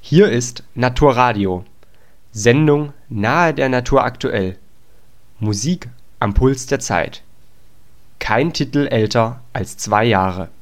Hier ist Naturradio, Sendung nahe der Natur aktuell. Musik am Puls der Zeit. Kein Titel älter als 2 Jahre.